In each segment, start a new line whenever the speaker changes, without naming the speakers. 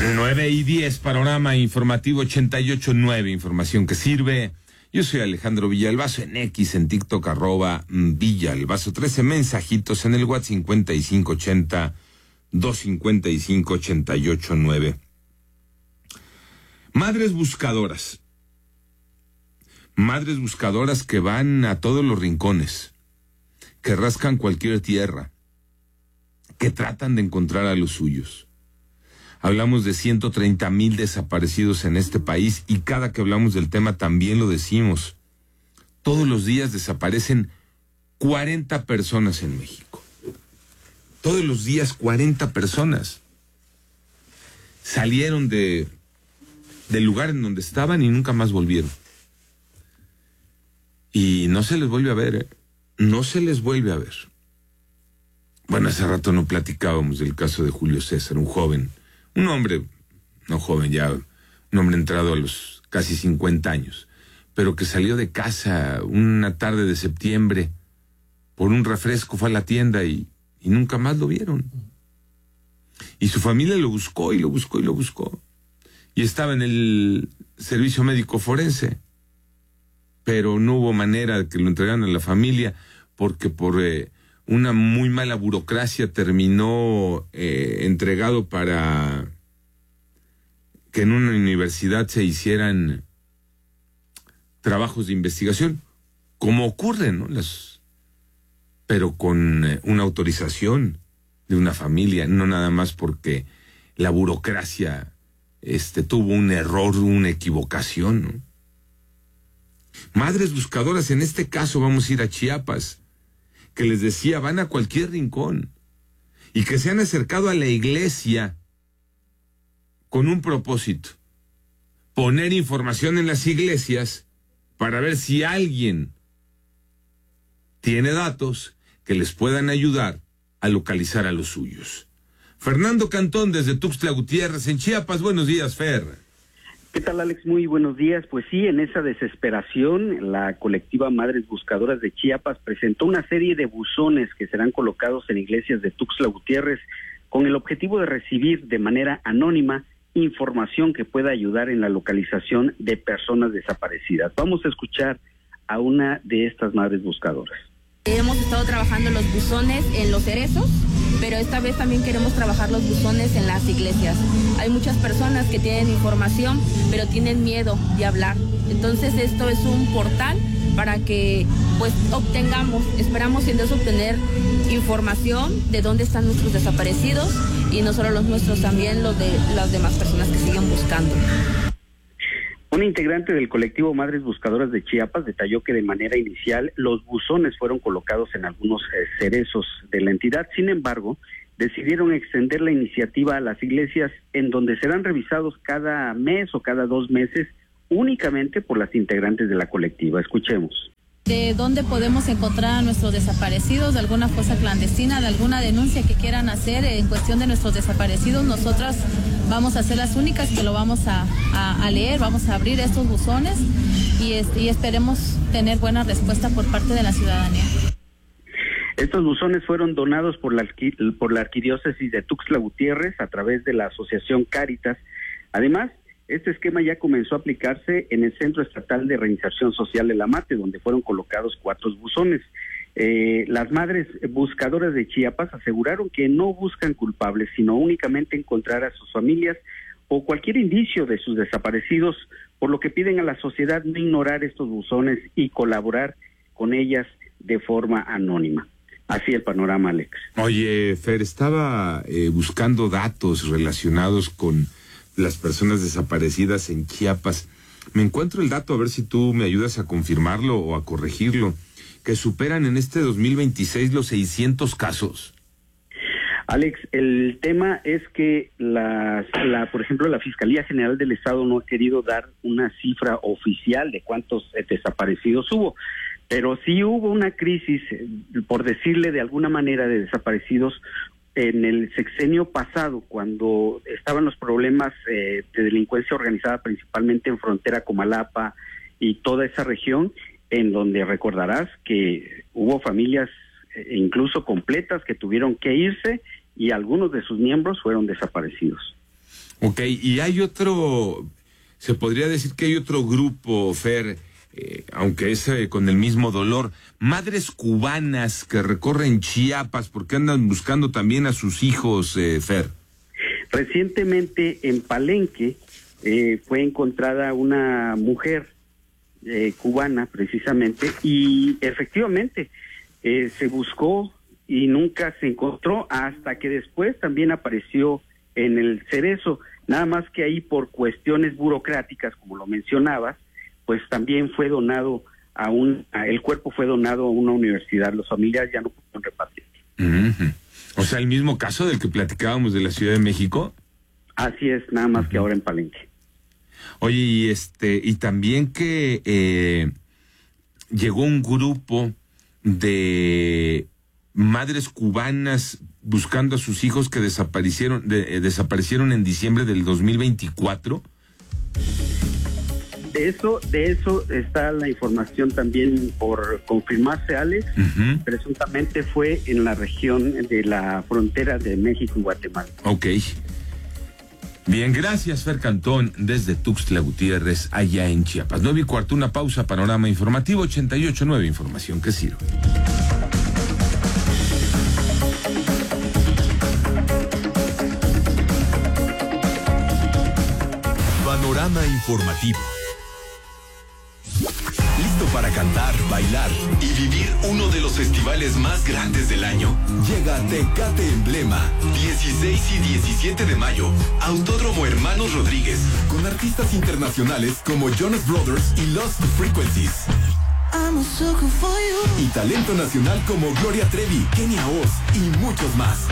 9:10, panorama informativo 88.9, información que sirve. Yo soy Alejandro Villalbazo, en X, en TikTok, @Villalbazo. 13 mensajitos en el WhatsApp 5580-255-88.9. Madres buscadoras. Madres buscadoras que van a todos los rincones, que rascan cualquier tierra, que tratan de encontrar a los suyos. Hablamos de 130,000 desaparecidos en este país y cada que hablamos del tema también lo decimos. Todos los días desaparecen 40 personas en México. Todos los días 40 personas. Salieron del lugar en donde estaban y nunca más volvieron. Y no se les vuelve a ver, No se les vuelve a ver. Bueno, hace rato no platicábamos del caso de Julio César, un joven, un hombre, no joven ya, un hombre entrado a los casi 50 años, pero que salió de casa una tarde de septiembre por un refresco, fue a la tienda y nunca más lo vieron. Y su familia lo buscó y lo buscó y lo buscó. Y estaba en el servicio médico forense, pero no hubo manera de que lo entregaran a la familia porque por una muy mala burocracia terminó entregado para que en una universidad se hicieran trabajos de investigación, como ocurre, ¿no? Pero con una autorización de una familia, no nada más porque la burocracia tuvo un error, una equivocación, ¿no? Madres buscadoras, en este caso vamos a ir a Chiapas, que les decía, van a cualquier rincón y que se han acercado a la iglesia con un propósito: poner información en las iglesias para ver si alguien tiene datos que les puedan ayudar a localizar a los suyos. Fernando Cantón, desde Tuxtla Gutiérrez, en Chiapas. Buenos días, Fer.
¿Qué tal, Alex? Muy buenos días. Pues sí, en esa desesperación, la colectiva Madres Buscadoras de Chiapas presentó una serie de buzones que serán colocados en iglesias de Tuxtla Gutiérrez con el objetivo de recibir de manera anónima información que pueda ayudar en la localización de personas desaparecidas. Vamos a escuchar a una de estas Madres Buscadoras.
Hemos estado trabajando los buzones en los cerezos, pero esta vez también queremos trabajar los buzones en las iglesias. Hay muchas personas que tienen información, pero tienen miedo de hablar. Entonces esto es un portal para que pues esperamos sin eso obtener información de dónde están nuestros desaparecidos, y no solo los nuestros, también los de las demás personas que siguen buscando.
Un integrante del colectivo Madres Buscadoras de Chiapas detalló que de manera inicial los buzones fueron colocados en algunos cerezos de la entidad. Sin embargo, decidieron extender la iniciativa a las iglesias, en donde serán revisados cada mes o cada 2 meses únicamente por las integrantes de la colectiva. Escuchemos.
¿De dónde podemos encontrar a nuestros desaparecidos? ¿De alguna fosa clandestina? ¿De alguna denuncia que quieran hacer en cuestión de nuestros desaparecidos? Nosotras vamos a ser las únicas que lo vamos a leer, vamos a abrir estos buzones y esperemos tener buena respuesta por parte de la ciudadanía.
Estos buzones fueron donados por la Arquidiócesis de Tuxtla Gutiérrez a través de la Asociación Cáritas. Además, este esquema ya comenzó a aplicarse en el Centro Estatal de Reinserción Social de La Mate, donde fueron colocados 4 buzones. Las Madres Buscadoras de Chiapas aseguraron que no buscan culpables, sino únicamente encontrar a sus familias o cualquier indicio de sus desaparecidos, por lo que piden a la sociedad no ignorar estos buzones y colaborar con ellas de forma anónima. Así el panorama, Alex.
Oye, Fer, estaba buscando datos relacionados con las personas desaparecidas en Chiapas. Me encuentro el dato, a ver si tú me ayudas a confirmarlo o a corregirlo, que superan en este 2026 los 600 casos.
Alex, el tema es que por ejemplo, la Fiscalía General del Estado no ha querido dar una cifra oficial de cuántos desaparecidos hubo, pero sí hubo una crisis, por decirle de alguna manera, de desaparecidos en el sexenio pasado, cuando estaban los problemas de delincuencia organizada, principalmente en frontera Comalapa y toda esa región, en donde recordarás que hubo familias incluso completas que tuvieron que irse y algunos de sus miembros fueron desaparecidos.
Ok, y hay otro, se podría decir que hay otro grupo, Fer, aunque es con el mismo dolor, madres cubanas que recorren Chiapas porque andan buscando también a sus hijos, Fer.
Recientemente en Palenque fue encontrada una mujer cubana precisamente, y efectivamente se buscó y nunca se encontró, hasta que después también apareció en el Cerezo, nada más que ahí por cuestiones burocráticas, como lo mencionabas, pues también fue donado el cuerpo fue donado a una universidad, los familiares ya no pudieron repartir.
Uh-huh. O sea, el mismo caso del que platicábamos de la Ciudad de México.
Así es, nada más que ahora en Palenque.
Oye, y también que llegó un grupo de madres cubanas buscando a sus hijos que desaparecieron en diciembre del 2024. De
eso está la información también por confirmarse, Alex. Uh-huh. Presuntamente fue en la región de la frontera de México y Guatemala.
Ok. Bien, gracias, Fer Cantón, desde Tuxtla Gutiérrez, allá en Chiapas. 9:15, una pausa, panorama informativo, 88.9, información que sirve.
Panorama informativo. ¿Listo para cantar, bailar y vivir uno de los festivales más grandes del año? Llega Tecate Emblema, 16 y 17 de mayo, Autódromo Hermanos Rodríguez, con artistas internacionales como Jonas Brothers y Lost Frequencies. Y talento nacional como Gloria Trevi, Kenia Oz y muchos más.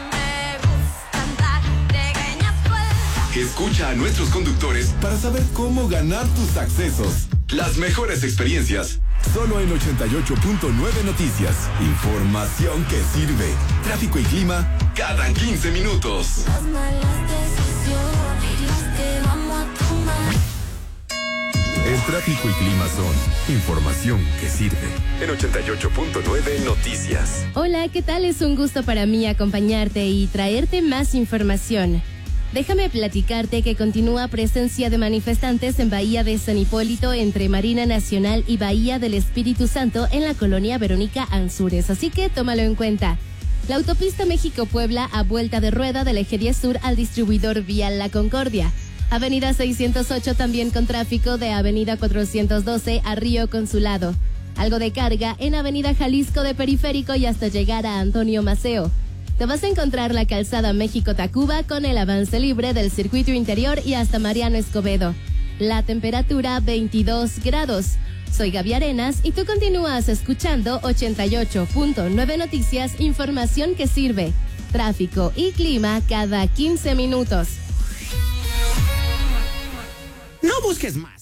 Escucha a nuestros conductores para saber cómo ganar tus accesos. Las mejores experiencias. Solo en 88.9 Noticias. Información que sirve. Tráfico y clima cada 15 minutos.
Las malas decisiones que vamos a tomar.
El tráfico y clima son información que sirve. En 88.9 Noticias.
Hola, ¿qué tal? Es un gusto para mí acompañarte y traerte más información. Déjame platicarte que continúa presencia de manifestantes en Bahía de San Hipólito entre Marina Nacional y Bahía del Espíritu Santo en la colonia Verónica Ansúrez, así que tómalo en cuenta. La autopista México-Puebla a vuelta de rueda del eje 10 sur al distribuidor vial La Concordia. Avenida 608 también con tráfico de Avenida 412 a Río Consulado. Algo de carga en Avenida Jalisco de Periférico y hasta llegar a Antonio Maceo. Te vas a encontrar la calzada México-Tacuba con el avance libre del circuito interior y hasta Mariano Escobedo. La temperatura 22 grados. Soy Gaby Arenas y tú continúas escuchando 88.9 Noticias, información que sirve. Tráfico y clima cada 15 minutos.
No busques más.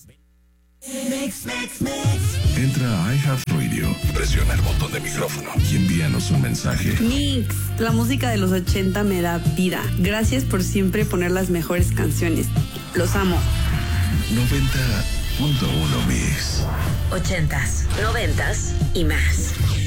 Entra a iHeartRadio, presiona el botón de micrófono y envíanos un mensaje.
Mix, la música de los 80 me da vida. Gracias por siempre poner las mejores canciones. Los amo.
90.1 Mix.
80s, 90s y más.